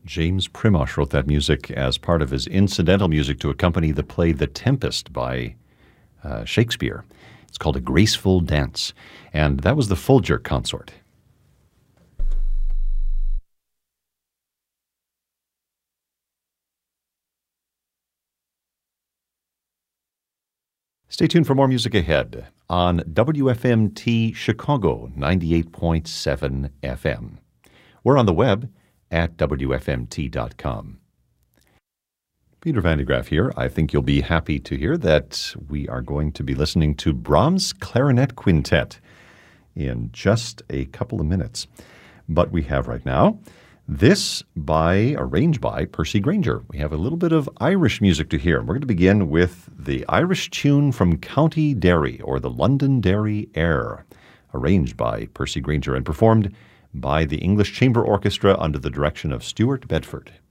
James Primosh wrote that music as part of his incidental music to accompany the play The Tempest by Shakespeare. It's called A Graceful Dance, and that was the Folger Consort. Stay tuned for more music ahead on WFMT Chicago 98.7 FM. We're on the web at WFMT.com. Peter Van de Graaff here. I think you'll be happy to hear that we are going to be listening to Brahms' Clarinet Quintet in just a couple of minutes. But we have right now this arranged by Percy Grainger. We have a little bit of Irish music to hear. We're going to begin with the Irish tune from County Derry, or the Londonderry Air, arranged by Percy Grainger and performed by the English Chamber Orchestra under the direction of Stuart Bedford.